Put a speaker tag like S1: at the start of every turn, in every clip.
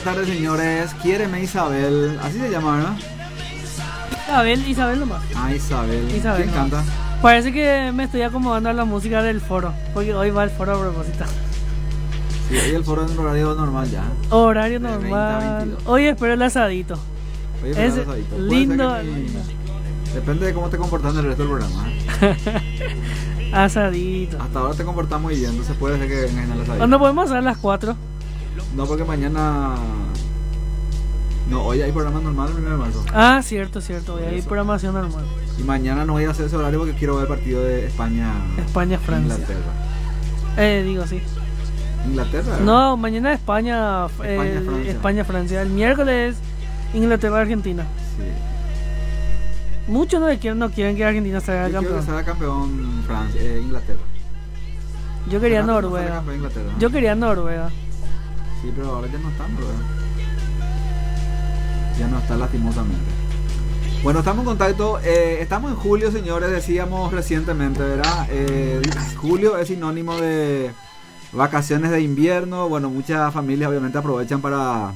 S1: tardes, señores. Quiéreme Isabel, así se llama, ¿verdad?
S2: Isabel nomás.
S1: Ah, Isabel. ¿Quién
S2: nomás
S1: canta?
S2: Parece que me estoy acomodando a la música del foro, porque hoy va el foro a propósito.
S1: Sí, hoy el foro es en horario normal ya.
S2: Horario
S1: De 20
S2: normal.
S1: a 22.
S2: Hoy espero el asadito.
S1: Oye,
S2: Es
S1: pero asadito. Puede
S2: lindo.
S1: ser que depende de cómo te comportas en el resto del programa.
S2: Asadito.
S1: Hasta ahora te comportas muy bien, entonces puede ser que vengas en el asadito.
S2: ¿Cuándo podemos hacer a las 4?
S1: No, porque mañana... No, hoy hay programa normal el 1 de marzo.
S2: Ah, cierto. Hoy hay
S1: Eso.
S2: programación normal.
S1: Y mañana no voy a hacer ese horario porque quiero ver el partido de
S2: España-Francia.
S1: Inglaterra.
S2: Digo sí.
S1: ¿Inglaterra?
S2: No, mañana España-Francia.
S1: España-Francia.
S2: El miércoles Inglaterra-Argentina.
S1: Sí.
S2: Muchos no quieren que Argentina salga
S1: Yo quiero que
S2: campeón.
S1: salga campeón Inglaterra.
S2: Yo quería
S1: Ojalá no salga
S2: Noruega.
S1: campeón Inglaterra.
S2: Yo quería Noruega.
S1: Sí, pero ahora ya no está Noruega. Ya no está, lastimosamente. Bueno, estamos en contacto. Estamos en julio, señores. Decíamos recientemente, ¿verdad? Julio es sinónimo de vacaciones de invierno. Bueno, muchas familias obviamente aprovechan para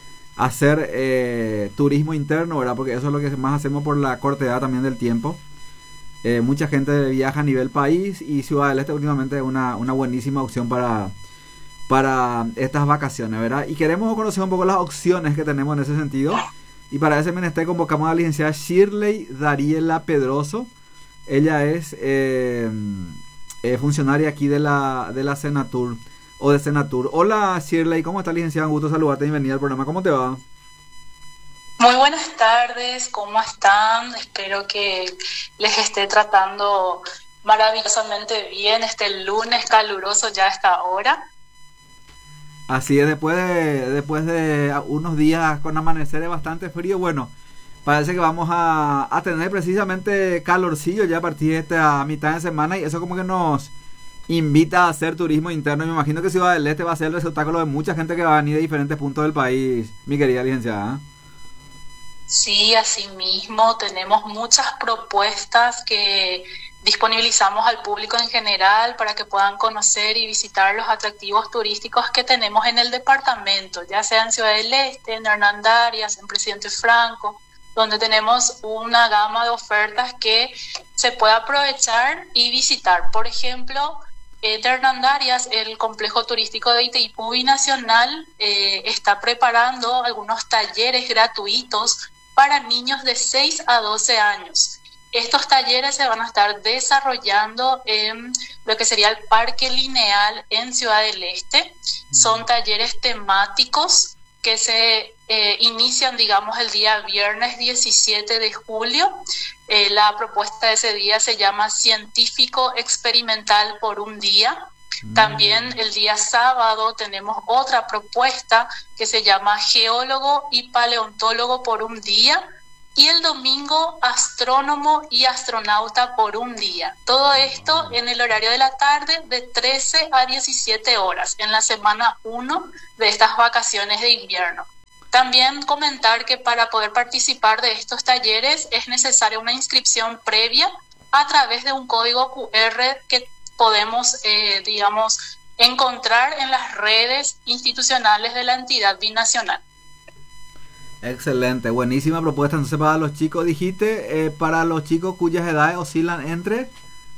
S1: hacer turismo interno, ¿verdad? Porque eso es lo que más hacemos por la cortedad también del tiempo. Mucha gente viaja a nivel país y Ciudad del Este últimamente es una buenísima opción para estas vacaciones, ¿verdad? Y queremos conocer un poco las opciones que tenemos en ese sentido. Y para ese menester convocamos a la licenciada Shirley Dariela Pedroso. Ella es funcionaria aquí de la Senatur o de Senatur. Hola Shirley, ¿cómo estás, licenciada? Un gusto saludarte, bienvenida al programa. ¿Cómo te va?
S3: Muy buenas tardes, ¿cómo están? Espero que les esté tratando maravillosamente bien este lunes caluroso ya a esta hora.
S1: Así es, después de unos días con amaneceres bastante frío, bueno, parece que vamos a tener precisamente calorcillo ya a partir de esta mitad de semana y eso como que nos invita a hacer turismo interno. Y me imagino que Ciudad del Este va a ser el receptáculo de mucha gente que va a venir de diferentes puntos del país, mi querida licenciada.
S3: Sí, así mismo tenemos muchas propuestas que disponibilizamos al público en general para que puedan conocer y visitar los atractivos turísticos que tenemos en el departamento, ya sea en Ciudad del Este, en Hernandarias, en Presidente Franco, donde tenemos una gama de ofertas que se puede aprovechar y visitar. Por ejemplo, de Hernandarias, el complejo turístico de Itaipú Binacional está preparando algunos talleres gratuitos para niños de 6 a 12 años. Estos talleres se van a estar desarrollando en lo que sería el Parque Lineal en Ciudad del Este. Son talleres temáticos que se inician, digamos, el día viernes 17 de julio. La propuesta de ese día se llama Científico Experimental por un día. También el día sábado tenemos otra propuesta que se llama Geólogo y Paleontólogo por un día. Y el domingo, astrónomo y astronauta por un día. Todo esto en el horario de la tarde de 13 a 17 horas, en la semana 1 de estas vacaciones de invierno. También comentar que para poder participar de estos talleres es necesaria una inscripción previa a través de un código QR que podemos, encontrar en las redes institucionales de la entidad binacional.
S1: Excelente, buenísima propuesta. Entonces para los chicos, dijiste, para los chicos cuyas edades oscilan entre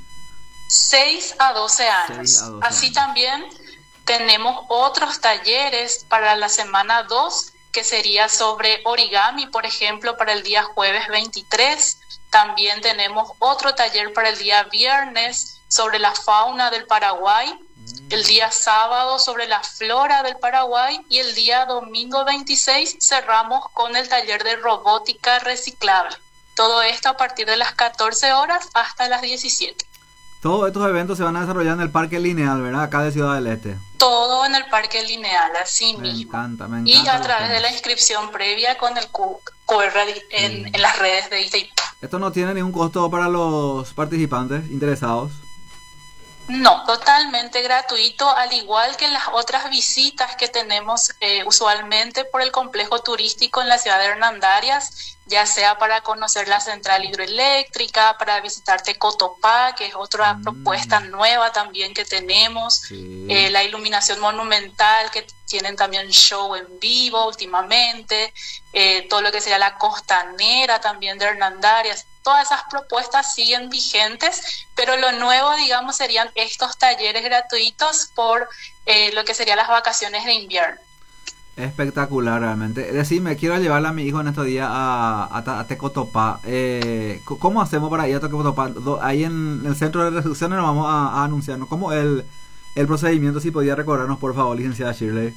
S3: 6 a 12 años.
S1: 6 a 12
S3: Así
S1: años.
S3: también tenemos otros talleres para la semana 2, que sería sobre origami, por ejemplo, para el día jueves 23. También tenemos otro taller para el día viernes sobre la fauna del Paraguay. El día sábado sobre la flora del Paraguay y el día domingo 26 cerramos con el taller de robótica reciclable. Todo esto a partir de las 14 horas hasta las 17.
S1: Todos estos eventos se van a desarrollar en el Parque Lineal, ¿verdad? Acá de Ciudad del Este.
S3: Todo en el Parque Lineal, así
S1: Me
S3: mismo.
S1: encanta.
S3: Y a través de la inscripción previa con el QR en las redes de Itaipú.
S1: Esto no tiene ningún costo para los participantes interesados.
S3: No, totalmente gratuito, al igual que las otras visitas que tenemos usualmente por el complejo turístico en la ciudad de Hernandarias, ya sea para conocer la central hidroeléctrica, para visitar Tecotopá, que es otra propuesta nueva también que tenemos,
S1: Sí.
S3: la iluminación monumental, que tienen también show en vivo últimamente, todo lo que sería la costanera también de Hernandarias. Todas esas propuestas siguen vigentes, pero lo nuevo, digamos, serían estos talleres gratuitos por lo que serían las vacaciones de invierno.
S1: Espectacular, realmente. Decime, quiero llevarle a mi hijo en estos días a Tecotopá. ¿Cómo hacemos para ir a Tecotopá? Ahí en el centro de recepción nos vamos a anunciarnos. ¿Cómo el procedimiento? Si podía recordarnos, por favor, licenciada Shirley.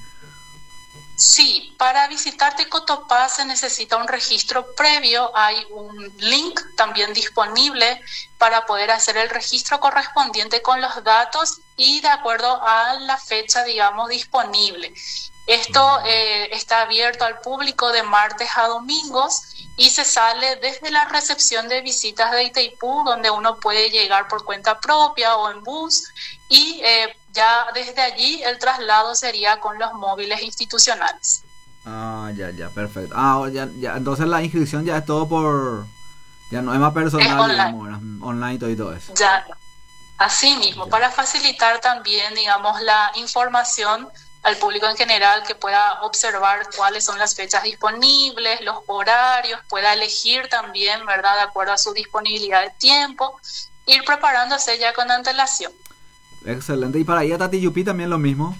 S3: Sí, para visitar Tecotopá se necesita un registro previo. Hay un link también disponible para poder hacer el registro correspondiente con los datos y de acuerdo a la fecha, digamos, disponible. Esto está abierto al público de martes a domingos y se sale desde la recepción de visitas de Itaipú, donde uno puede llegar por cuenta propia o en bus, y ya desde allí el traslado sería con los móviles institucionales.
S1: Ya, perfecto. Ya, entonces la inscripción ya es todo ya no es más personal,
S3: Es online.
S1: digamos, ¿verdad? Online y todo eso.
S3: Ya, así mismo, para facilitar también, digamos, la información al público en general, que pueda observar cuáles son las fechas disponibles, los horarios, pueda elegir también, ¿verdad?, de acuerdo a su disponibilidad de tiempo, ir preparándose ya con antelación.
S1: Excelente. ¿Y para ir a Tatiyupi también lo mismo?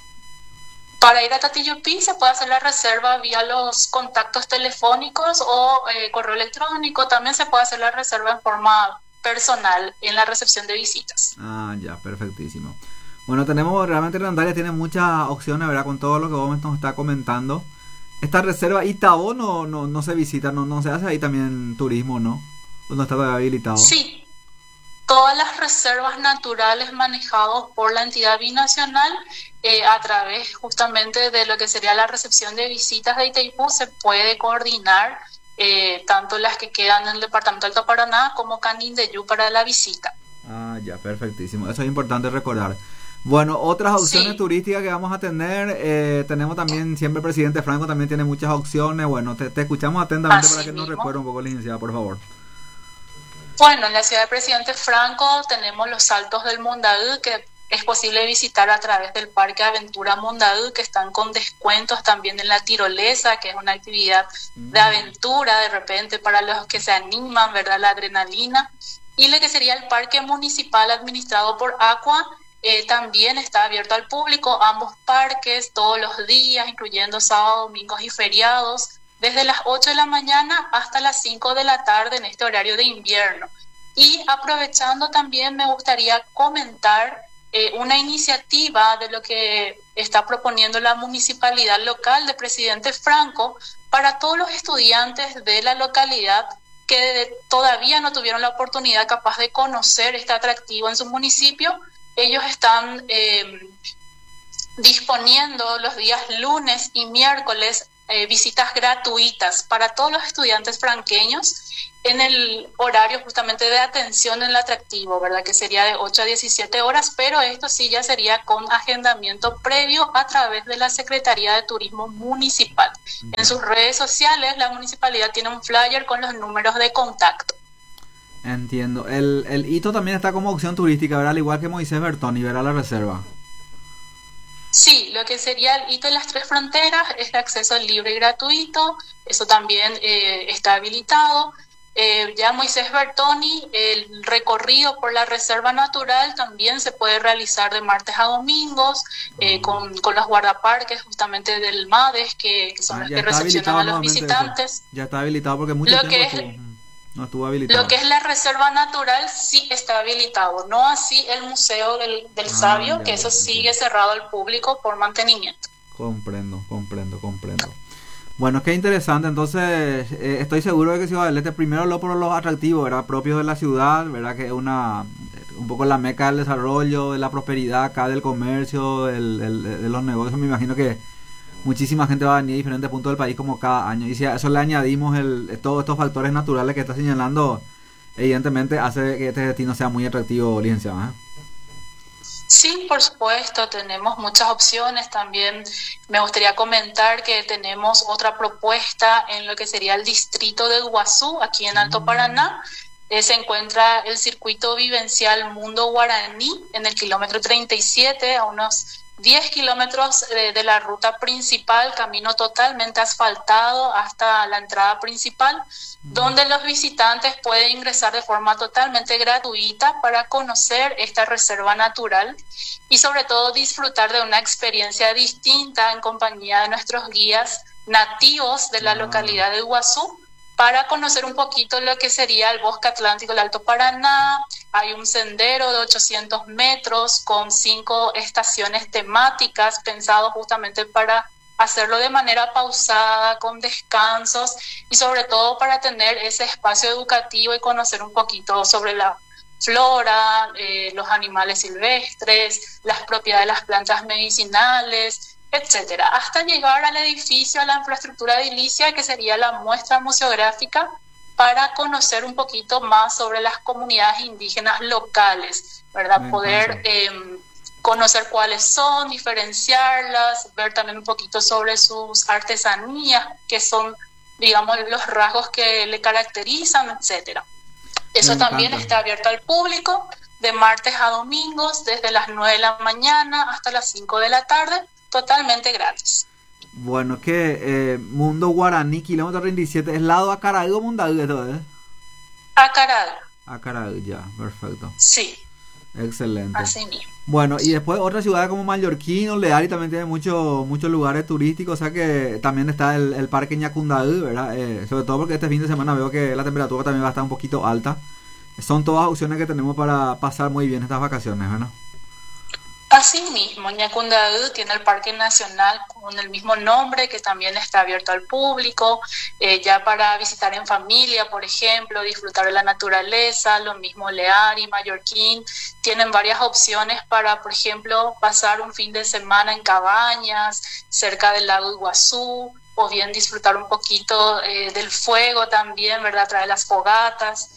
S3: Para ir a Tatiyupi se puede hacer la reserva vía los contactos telefónicos o correo electrónico. También se puede hacer la reserva en forma personal en la recepción de visitas.
S1: Ya, perfectísimo. Bueno, realmente Hernandarias tiene muchas opciones, ¿verdad? Con todo lo que vos nos está comentando. Esta reserva Itabo no se visita, no se hace ahí también turismo, ¿no? ¿No está todavía habilitado?
S3: Sí, todas las reservas naturales manejadas por la entidad binacional a través justamente de lo que sería la recepción de visitas de Itaipú se puede coordinar tanto las que quedan en el departamento de Alto Paraná como Canindeyú para la visita.
S1: Ya, perfectísimo. Eso es importante recordar. Bueno, otras opciones
S3: Sí.
S1: turísticas que vamos a tener, tenemos también, siempre el presidente Franco también tiene muchas opciones. Bueno, te escuchamos atentamente
S3: Así
S1: para que nos
S3: mismo.
S1: recuerde un poco, licenciada, por favor.
S3: Bueno, en la ciudad de Presidente Franco tenemos los Saltos del Mundaú, que es posible visitar a través del Parque Aventura Mundaú, que están con descuentos también en la tirolesa, que es una actividad de aventura de repente para los que se animan, ¿verdad? La adrenalina. Y lo que sería el Parque Municipal administrado por Aqua, también está abierto al público, ambos parques todos los días, incluyendo sábados, domingos y feriados, desde las 8 de la mañana hasta las 5 de la tarde en este horario de invierno. Y aprovechando también me gustaría comentar una iniciativa de lo que está proponiendo la municipalidad local de Presidente Franco para todos los estudiantes de la localidad que todavía no tuvieron la oportunidad capaz de conocer este atractivo en su municipio. Ellos están disponiendo los días lunes y miércoles visitas gratuitas para todos los estudiantes franqueños en el horario justamente de atención en el atractivo, ¿verdad? Que sería de 8 a 17 horas, pero esto sí ya sería con agendamiento previo a través de la Secretaría de Turismo Municipal. En sus redes sociales la municipalidad tiene un flyer con los números de contacto.
S1: Entiendo. El hito también está como opción turística, ¿verdad? Al igual que Moisés Bertoni, ¿verdad? La reserva.
S3: Sí, lo que sería el hito de las tres fronteras es de acceso libre y gratuito, eso también está habilitado. Ya Moisés Bertoni, el recorrido por la reserva natural también se puede realizar de martes a domingos con los guardaparques justamente del MADES, que son los
S1: Ya
S3: que
S1: está
S3: recepcionan
S1: habilitado
S3: a los
S1: nuevamente
S3: visitantes.
S1: eso. Ya está habilitado porque mucho
S3: Lo
S1: tiempo
S3: que es-
S1: no estuvo habilitado.
S3: Lo que es la reserva natural sí está habilitado, no así el Museo del Sabio,
S1: ya,
S3: que eso
S1: ya,
S3: sigue cerrado al público por mantenimiento.
S1: Comprendo. Bueno, qué interesante. Entonces, estoy seguro de que Ciudad del Este, primero lo por los atractivos, ¿verdad? Propios de la ciudad, ¿verdad? Que es un poco la meca del desarrollo, de la prosperidad acá, del comercio, de los negocios. Me imagino que muchísima gente va a venir de diferentes puntos del país como cada año. Y si a eso le añadimos todos estos factores naturales que está señalando, evidentemente hace que este destino sea muy atractivo, licenciado, ¿eh?
S3: Sí, por supuesto, tenemos muchas opciones. También me gustaría comentar que tenemos otra propuesta en lo que sería el distrito de Iguazú, aquí en Alto Paraná. Se encuentra el circuito vivencial Mundo Guaraní en el kilómetro 37, a unos 10 kilómetros de la ruta principal, camino totalmente asfaltado hasta la entrada principal, donde los visitantes pueden ingresar de forma totalmente gratuita para conocer esta reserva natural y sobre todo disfrutar de una experiencia distinta en compañía de nuestros guías nativos de la localidad de Iguazú, para conocer un poquito lo que sería el bosque atlántico del Alto Paraná. Hay un sendero de 800 metros con 5 estaciones temáticas pensados justamente para hacerlo de manera pausada, con descansos y sobre todo para tener ese espacio educativo y conocer un poquito sobre la flora, los animales silvestres, las propiedades de las plantas medicinales, etcétera, hasta llegar al edificio, a la infraestructura edilicia, que sería la muestra museográfica, para conocer un poquito más sobre las comunidades indígenas locales, ¿verdad? Poder conocer cuáles son, diferenciarlas, ver también un poquito sobre sus artesanías, que son, digamos, los rasgos que le caracterizan, etcétera. Eso también está abierto al público de martes a domingos, desde las 9 de la mañana hasta las 5 de la tarde, totalmente gratis.
S1: Bueno, que Mundo Guaraní, kilómetro 37, ¿es lado Acaragüe o Mundaú esto,
S3: Acaragüe.
S1: Acaragüe, ya, perfecto.
S3: Sí.
S1: Excelente.
S3: Así mismo.
S1: Bueno, y después otras ciudades como Mallorquín, Oleari también tiene muchos lugares turísticos, o sea que también está el parque Ñacundaú, ¿verdad? Sobre todo porque este fin de semana veo que la temperatura también va a estar un poquito alta. Son todas opciones que tenemos para pasar muy bien estas vacaciones, ¿verdad?
S3: Asimismo, Ñacundaú tiene el Parque Nacional con el mismo nombre, que también está abierto al público, ya para visitar en familia, por ejemplo, disfrutar de la naturaleza. Lo mismo Leari, Mallorquín, tienen varias opciones para, por ejemplo, pasar un fin de semana en cabañas cerca del lago Iguazú, o bien disfrutar un poquito del fuego también, ¿verdad? A través de las fogatas.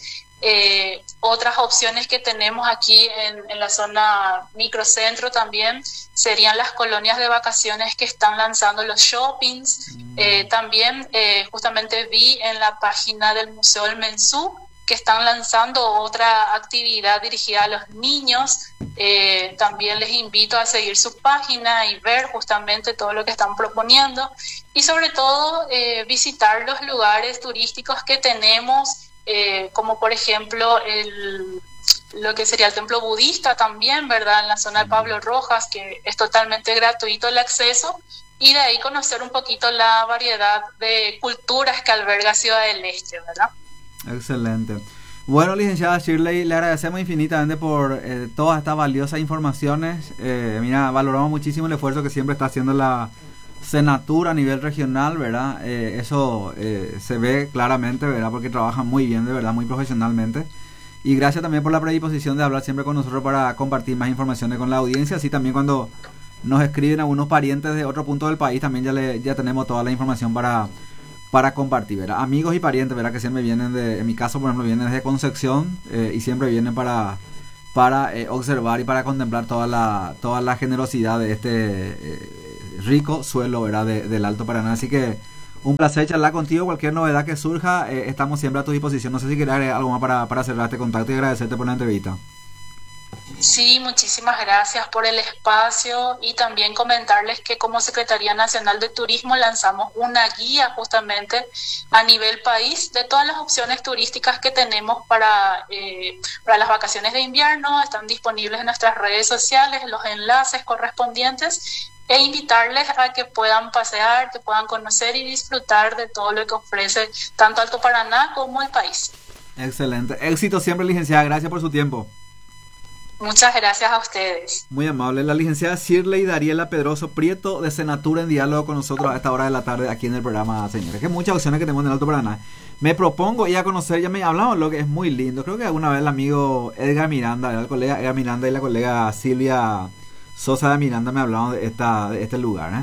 S3: Otras opciones que tenemos aquí en la zona microcentro también serían las colonias de vacaciones que están lanzando los shoppings. También justamente vi en la página del Museo del Mensú que están lanzando otra actividad dirigida a los niños. También les invito a seguir su página y ver justamente todo lo que están proponiendo, y sobre todo visitar los lugares turísticos que tenemos, como por ejemplo lo que sería el templo budista también, ¿verdad? En la zona de Pablo Rojas, que es totalmente gratuito el acceso, y de ahí conocer un poquito la variedad de culturas que alberga Ciudad del Este, ¿verdad?
S1: Excelente. Bueno, licenciada Shirley, le agradecemos infinitamente por todas estas valiosas informaciones. Mira, valoramos muchísimo el esfuerzo que siempre está haciendo la Senatur a nivel regional, ¿verdad? Eso se ve claramente, ¿verdad? Porque trabajan muy bien, de verdad, muy profesionalmente. Y gracias también por la predisposición de hablar siempre con nosotros para compartir más informaciones con la audiencia. Así también cuando nos escriben algunos parientes de otro punto del país, también ya tenemos toda la información para compartir, ¿verdad? Amigos y parientes, ¿verdad? Que siempre vienen en mi caso, por ejemplo, vienen desde Concepción y siempre vienen para observar y para contemplar toda la generosidad de este rico suelo, ¿verdad? Del Alto Paraná. Así que un placer charlar contigo. Cualquier novedad que surja, estamos siempre a tu disposición. No sé si quieres agregar algo más para cerrar este contacto y agradecerte por la entrevista.
S3: Sí, muchísimas gracias por el espacio, y también comentarles que como Secretaría Nacional de Turismo lanzamos una guía justamente a nivel país de todas las opciones turísticas que tenemos para las vacaciones de invierno. Están disponibles en nuestras redes sociales los enlaces correspondientes, e invitarles a que puedan pasear, que puedan conocer y disfrutar de todo lo que ofrece tanto Alto Paraná como el país.
S1: Excelente. Éxito siempre, licenciada. Gracias por su tiempo.
S3: Muchas gracias a ustedes.
S1: Muy amable. La licenciada Shirley Dariela Pedroso Prieto de Senatur en diálogo con nosotros a esta hora de la tarde aquí en el programa, señores. Que muchas opciones que tenemos en el Alto Paraná. Me propongo ir a conocer, ya me hablamos, lo que es muy lindo. Creo que alguna vez el amigo Edgar Miranda, el colega Edgar Miranda y la colega Silvia Sosa de Miranda me hablaron de este lugar,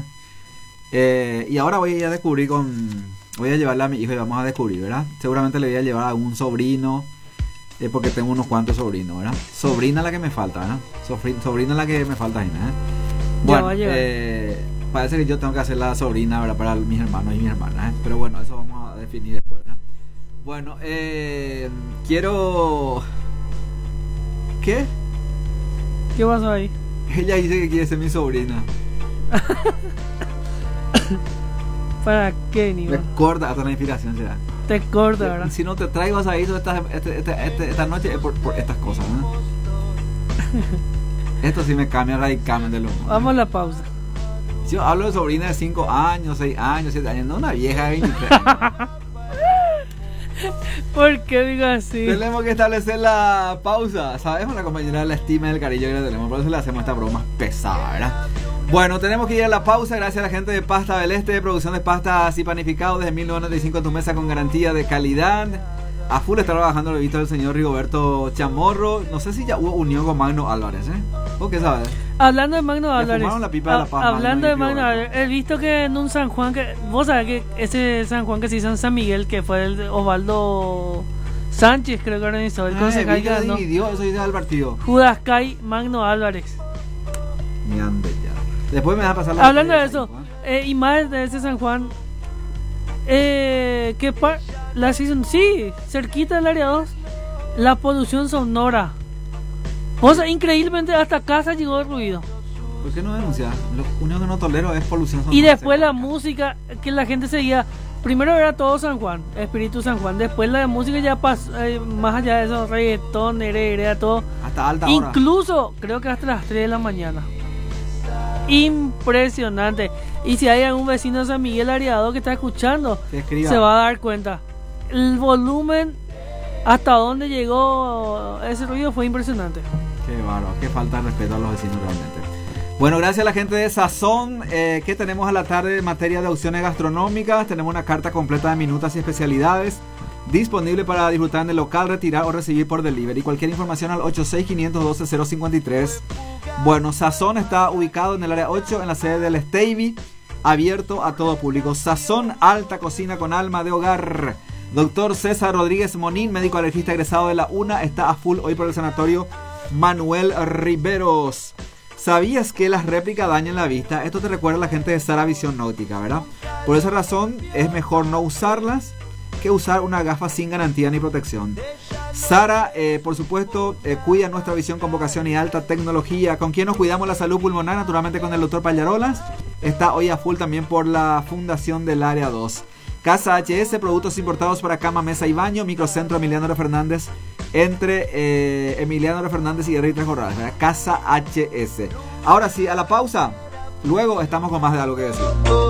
S1: y ahora voy a ir a descubrir voy a llevarle a mi hijo y vamos a descubrir, ¿verdad? Seguramente le voy a llevar a un sobrino, porque tengo unos cuantos sobrinos, ¿verdad? Sobrina la que me falta, ¿verdad? Sobrina la que me falta, ¿eh? Bueno, parece que yo tengo que hacer la sobrina, ¿verdad? Para mis hermanos y mis hermanas, ¿eh? Pero bueno, eso vamos a definir después, ¿verdad? Bueno, quiero... ¿Qué?
S2: ¿Qué pasó ahí?
S1: Ella dice que quiere ser mi sobrina.
S2: ¿Para qué, Nico?
S1: Me corta hasta la inspiración, será.
S2: Te corta, ¿verdad?
S1: Si no te traigo a ir esta noche es por estas cosas, ¿no? Esto sí me cambia radicalmente el humor.
S2: Vamos a la pausa.
S1: Yo hablo de sobrina de 5 años, 6 años, 7 años, no una vieja de 23 años.
S2: ¿Por qué digo así?
S1: Tenemos que establecer la pausa. Sabemos la compañera la estima y el cariño que le tenemos, por eso le hacemos esta broma pesada, ¿verdad? Bueno, tenemos que ir a la pausa. Gracias a la gente de Pasta del Este, producción de pastas y panificados desde 1995 en tu mesa con garantía de calidad. A full está trabajando el visto del señor Rigoberto Chamorro. No sé si ya hubo unión con Magno Álvarez, ¿eh? ¿O qué sabes?
S2: Hablando de Magno
S1: Le
S2: Álvarez.
S1: fumaron la pipa de la paz,
S2: Hablando
S1: Magno y
S2: de Magno
S1: Rigoberto.
S2: Álvarez, he visto que en un San Juan que... Vos sabés que ese San Juan que se hizo en San Miguel, que fue el de Osvaldo Sánchez, creo que organizó. El concejal que ganó.
S1: Dividió, eso dice al partido.
S2: Judas Cay, Magno Álvarez.
S1: Me ande ya. Después me vas a pasar la...
S2: Hablando de eso, y más de ese San Juan, la season, sí, cerquita del área 2, la polución sonora. O sea, increíblemente hasta casa llegó el ruido.
S1: ¿Por qué no denunciar? Lo único que no tolero es polución sonora.
S2: Y después la música, que la gente seguía. Primero era todo San Juan, Espíritu San Juan. Después la música ya pasó, más allá de eso, reggaetón, heredera, todo.
S1: Hasta alta hora.
S2: Incluso, creo que hasta las 3 de la mañana. Impresionante. Y si hay algún vecino de San Miguel Areado que está escuchando, se va a dar cuenta. El volumen, hasta donde llegó ese ruido, fue impresionante.
S1: Qué bárbaro, qué falta de respeto a los vecinos realmente. Bueno, gracias a la gente de Sazón, que tenemos a la tarde en materia de opciones gastronómicas. Tenemos una carta completa de minutas y especialidades disponible para disfrutar en el local, retirar o recibir por delivery. Cualquier información al 86-512-053. Bueno, Sazón está ubicado en el área 8, en la sede del Stevie, abierto a todo público. Sazón, alta cocina con alma de hogar. Doctor César Rodríguez Monín, médico alergista egresado de la UNA, está a full hoy por el sanatorio Manuel Riveros. ¿Sabías que las réplicas dañan la vista? Esto te recuerda a la gente de Sara Visión Náutica, ¿verdad? Por esa razón es mejor no usarlas que usar una gafa sin garantía ni protección. Sara, por supuesto, cuida nuestra visión con vocación y alta tecnología. ¿Con quién nos cuidamos la salud pulmonar? Naturalmente con el doctor Pallarolas. Está hoy a full también por la Fundación del Área 2. Casa HS, productos importados para cama, mesa y baño. Microcentro Emiliano R. Fernández, entre Emiliano R. Fernández y Henry Tres Corrales, ¿verdad? Casa HS. Ahora sí, a la pausa. Luego estamos con más de algo que decir.